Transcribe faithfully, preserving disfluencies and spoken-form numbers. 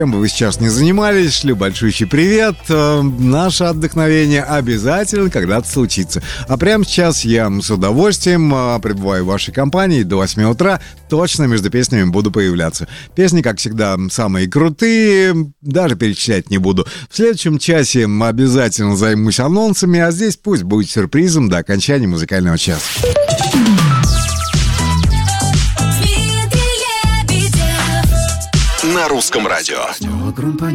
Чем бы вы сейчас ни занимались, шлю большущий привет. Наше отдохновение обязательно когда-то случится. А прямо сейчас я с удовольствием пребываю в вашей компании до восьми утра. Точно между песнями буду появляться. Песни, как всегда, самые крутые. Даже перечислять не буду. В следующем часе обязательно займусь анонсами, а здесь пусть будет сюрпризом до окончания музыкального часа. На русском радио.